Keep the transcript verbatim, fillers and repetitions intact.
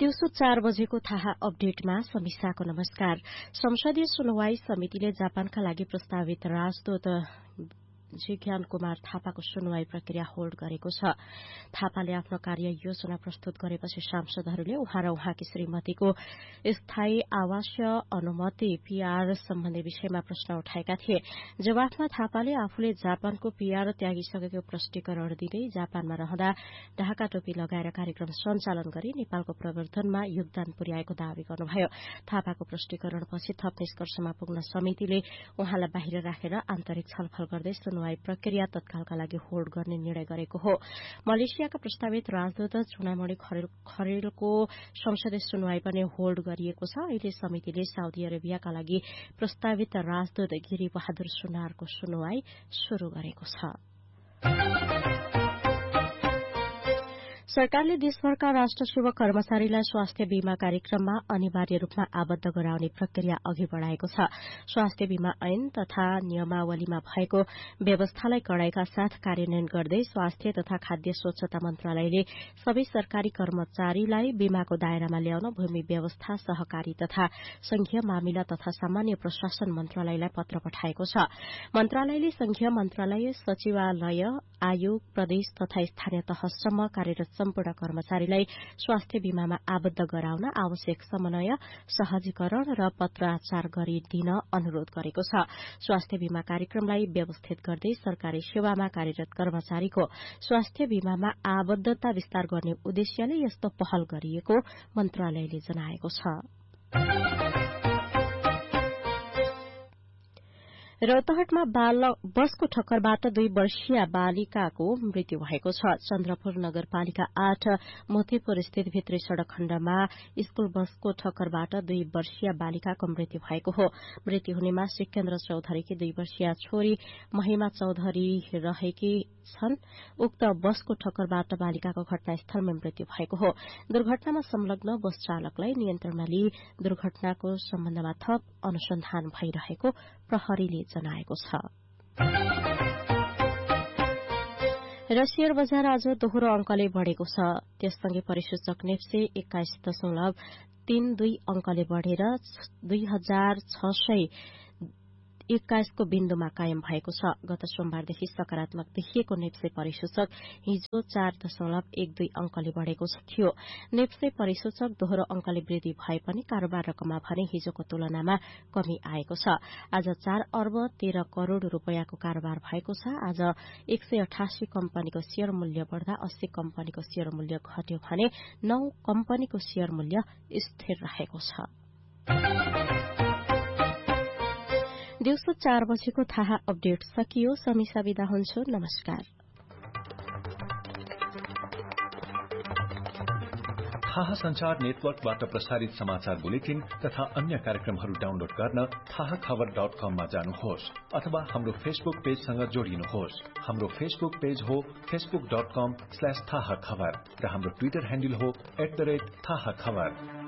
दिउँसो चार बजेको थाहा अपडेटमा समीक्षाको नमस्कार। संसदीय सुनवाई समितिले जापानका लागि प्रस्तावित राजदूत जिज्ञान कुमार थापाको सुनवाई प्रक्रिया होल्ड गरेको छ। थापाले आफ्नो कार्य योजना प्रस्तुत गरेपछि सांसदहरूले उहाँ र उहाँकी श्रीमतीको स्थायी आवासीय अनुमति पीआर सम्बन्धी विषयमा प्रश्न उठाएका थिए। जवाफमा थापाले आफूले जापानको पीआर त्यागिसकेको प्रष्टीकरण दिँदै जापानमा रहँदा ढाका टोपी लगाएर कार्यक्रम सञ्चालन गरी नेपालको प्रवर्धनमा योगदान पुर्याएको दावी गर्नुभयो। थापाको प्रष्टीकरणपछि थप निष्कर्षमा पुग्न समितिले उहाँलाई बाहिर राखेर आन्तरिक छलफल गर्दै सुनवाई प्रक्रिया तत्कालका लागि होल्ड गर्ने निर्णय गरेको हो। मलेसियाका प्रस्तावित राजदूत चुनामणि खरेलको संसदीय सुनवाई पनि होल्ड गरिएको छ। अहिले समितिले साउदी अरेबियाका लागि प्रस्तावित राजदूत गिरी बहादुर सुनारको सुनवाई शुरू गरेको छ। सरकारले देशभरका राष्ट्र सेवक कर्मचारीलाई स्वास्थ्य बीमा कार्यक्रममा अनिवार्य रूपमा आबद्ध गराउने प्रक्रिया अघि बढ़ाएको छ। स्वास्थ्य बीमा ऐन तथा नियमावलीमा भएको व्यवस्थालाई कड़ाईका साथ कार्यान्वयन गर्दै स्वास्थ्य तथा खाद्य स्वच्छता मन्त्रालयले सबै सरकारी कर्मचारीलाई बीमाको दायरामा ल्याउन भूमि व्यवस्था, सहकारी तथा संघीय मामिला तथा सामान्य प्रशासन मन्त्रालयलाई पत्र पठाएको छ। मन्त्रालयले संघीय मन्त्रालय, सचिवालय, आयोग, प्रदेश तथा स्थानीय तहसम्म कार्यरत सम्पूर्ण कर्मचारीलाई स्वास्थ्य बीमामा आबद्ध गराउन आवश्यक समन्वय, सहजीकरण र पत्राचार गरिदिन अनुरोध गरेको छ। स्वास्थ्य बीमा कार्यक्रमलाई व्यवस्थित गर्दै सरकारी सेवामा कार्यरत कर्मचारीको स्वास्थ्य बीमामा आबद्धता विस्तार गर्ने उद्देश्यले यस्तो पहल गरिएको मन्त्रालयले जनाएको छ। रौतहटमा बसको ठक्करबाट दुई वर्षीय बालिकाको मृत्यु भएको छ। चन्द्रपुर नगरपालिका आठ मोतीपुर स्थित भित्री सड़क खण्डमा स्कूल बसको ठक्करबाट दुई वर्षीय बालिकाको मृत्यु भएको हो। मृत्यु हुनेमा सिकेन्द्र चौधरीकी दुई वर्षीय छोरी महिमा चौधरी रहेकी छन्। उक्त बसको ठक्करबाट बालिकाको घटनास्थलमा मृत्यु भएको हो। दुर्घटनामा संलग्न बस चालकलाई नियन्त्रणमा लिई दुर्घटनाको सम्बन्धमा थप अनुसन्धान भइरहेको प्रहरीले जनाएको छ। र शेयर बजार आज दोहोरो अंकले बढ़ेको छ। त्यससँगै परिसूचक नेप्से एक्काइस दशमलव तीन दुई अंकले बढ़ेर दुई हजार छ सय एक्काइसको बिन्दुमा कायम भएको छ। गत सोमबारदेखि सकारात्मक देखिएको नेप्से परिसूचक हिजो चार दशमलव एक दुई अंकले बढ़ेको थियो। नेप्से परिसूचक दोहोरो अंकले वृद्धि भए पनि कारोबार रकममा भने हिजोको तुलनामा कमी आएको छ। आज चार अर्ब तेह्र करोड़ रूपियाँको कारोबार भएको छ। आज एक सय अठासी कम्पनीको शेयर मूल्य बढ़दा अस्सी कम्पनीको शेयर मूल्य घट्यो भने नौ कम्पनीको शेयर मूल्य स्थिर रहेको छ। दिउँसो चार बजेको थाहा अपडेट सकियो। समीक्षा बिदा हुन्छु। नमस्कार। थाहा संचार नेटवर्कबाट प्रसारित समाचार बुलेटिन तथा अन्य कार्यक्रमहरू डाउनलोड गर्न थाहा खबर डट कममा जानुहोस् अथवा हाम्रो फेसबुक पेजसँग जोडिनुहोस्। हाम्रो फेसबुक पेज हो फेसबुक डट कम स्ल्याश थाहा खबर र हाम्रो ट्विटर ह्यान्डल हो एट द रेट थाहा खबर।